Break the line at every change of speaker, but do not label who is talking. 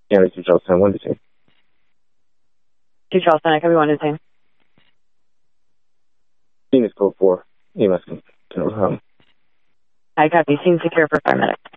Yeah, it's Charleston. One to two.
To Charleston, I could be 1 to 2.
Scene is code 4. EMS can home.
I copy. Scene secure for paramedics.